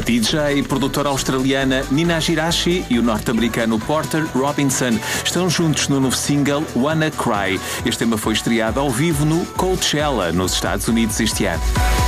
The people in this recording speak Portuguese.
DJ e produtora australiana Nina Girashi e o norte-americano Porter Robinson estão juntos no novo single Wanna Cry. Este tema foi estreado ao vivo no Coachella, nos Estados Unidos, este ano.